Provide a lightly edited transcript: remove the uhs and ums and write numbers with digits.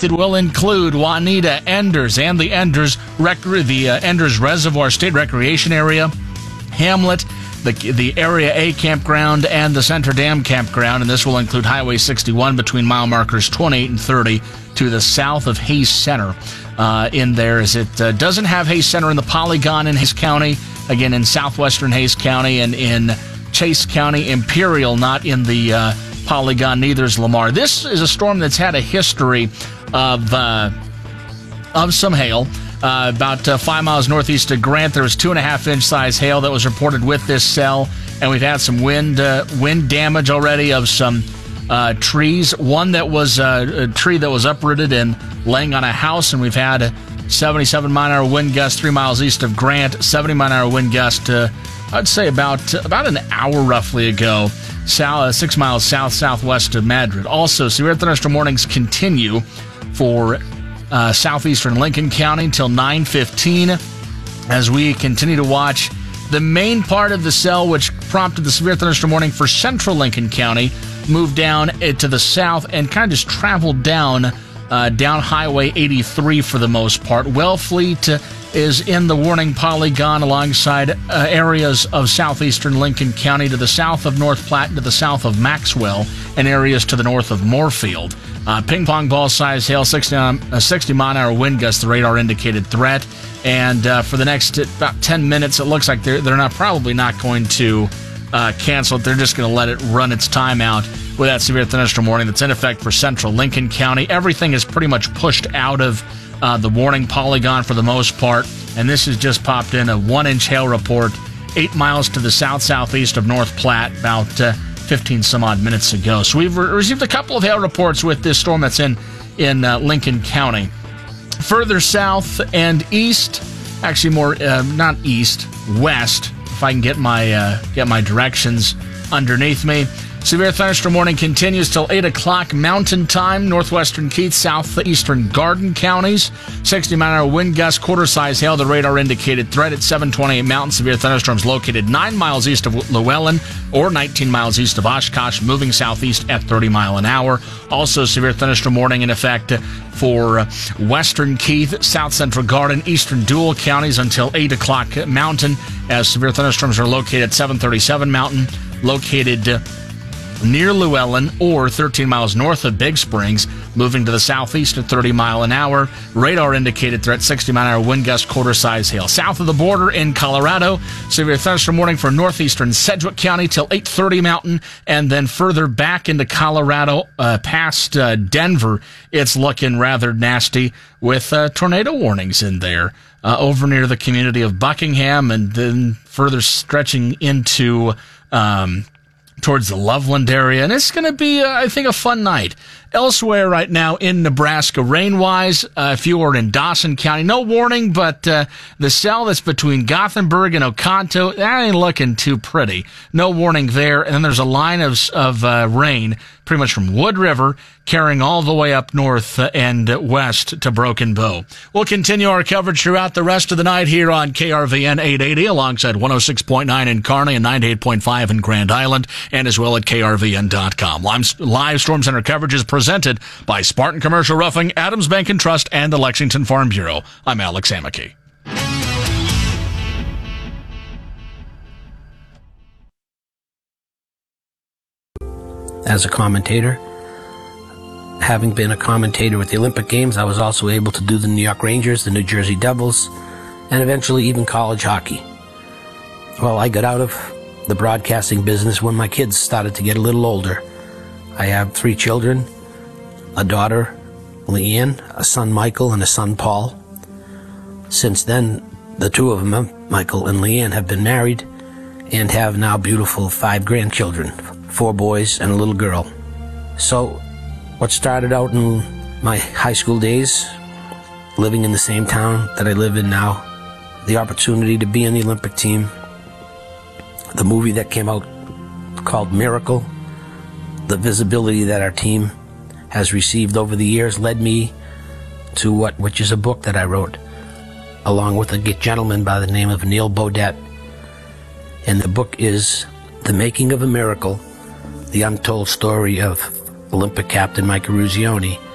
It will include Juanita, Enders, and the Enders Reservoir State Recreation Area, Hamlet, the Area A campground, and the Center Dam campground, and this will include Highway 61 between mile markers 28 and 30 to the south of Hays Center. In there, as it doesn't have Hays Center in the Polygon in Hays County, again in southwestern Hays County, and in Chase County, Imperial, not in the Polygon, neither is Lamar. This is a storm that's had a history of some hail. About 5 miles northeast of Grant, there was 2.5-inch size hail that was reported with this cell, and we've had some wind damage already of some trees. One that was a tree that was uprooted and laying on a house, and we've had a 77-mile-an-hour wind gust 3 miles east of Grant, 70-mile-an-hour wind gust, I'd say about an hour roughly ago, 6 miles southwest of Madrid. Also, severe thunderstorm warnings continue for southeastern Lincoln County until 9:15 as we continue to watch the main part of the cell, which prompted the severe thunderstorm warning for central Lincoln County, move down to the south and kind of just travel down Highway 83 for the most part. Wellfleet is in the warning polygon alongside areas of southeastern Lincoln County to the south of North Platte and to the south of Maxwell, and areas to the north of Moorfield. Ping pong ball size hail, 60-mile-an-hour wind gust, the radar indicated threat. And for the next about 10 minutes, it looks like they're probably not going to cancel it. They're just going to let it run its time out with that severe thunderstorm warning that's in effect for central Lincoln County. Everything is pretty much pushed out of the warning polygon for the most part, and this has just popped in a 1-inch hail report 8 miles to the southeast of North Platte about 15 some odd minutes ago. So we've received a couple of hail reports with this storm that's in Lincoln County. Further south and east, actually more not east, west, if I can get my directions underneath me. Severe thunderstorm warning continues till 8 o'clock Mountain Time, northwestern Keith, southeastern Garden counties. 60-mile-an-hour wind gust, quarter-size hail, the radar indicated threat at 728 Mountain. Severe thunderstorms located 9 miles east of Llewellyn or 19 miles east of Oshkosh, moving southeast at 30 mile an hour. Also, severe thunderstorm warning in effect for western Keith, south central Garden, eastern Dual counties until 8 o'clock Mountain, as severe thunderstorms are located at 737 Mountain, located near Llewellyn or 13 miles north of Big Springs, moving to the southeast at 30 mile an hour. Radar indicated threat, 60-mile-an-hour wind gust, quarter-size hail. South of the border in Colorado, severe thunderstorm warning for northeastern Sedgwick County till 8:30 Mountain, and then further back into Colorado past Denver, it's looking rather nasty with tornado warnings in there over near the community of Buckingham, and then further stretching into towards the Loveland area, and it's going to be, I think, a fun night. Elsewhere right now in Nebraska, rain-wise, if you are in Dawson County, no warning, but the cell that's between Gothenburg and Oconto, that ain't looking too pretty. No warning there, and then there's a line of rain pretty much from Wood River carrying all the way up north and west to Broken Bow. We'll continue our coverage throughout the rest of the night here on KRVN 880 alongside 106.9 in Kearney and 98.5 in Grand Island, and as well at krvn.com. Live Storm Center coverage is presented by Spartan Commercial Roofing, Adams Bank and Trust, and the Lexington Farm Bureau. I'm Alex Amicky. As a commentator, having been a commentator with the Olympic Games, I was also able to do the New York Rangers, the New Jersey Devils, and eventually even college hockey. Well, I got out of the broadcasting business when my kids started to get a little older. I have 3 children, a daughter, Leanne, a son, Michael, and a son, Paul. Since then, the 2 of them, Michael and Leanne, have been married and have now beautiful 5 grandchildren, 4 boys and a little girl. So what started out in my high school days, living in the same town that I live in now, the opportunity to be in the Olympic team, the movie that came out called Miracle, the visibility that our team has received over the years led me to which is a book that I wrote along with a gentleman by the name of Neil Baudet. And the book is The Making of a Miracle, the untold story of Olympic captain Mike Eruzione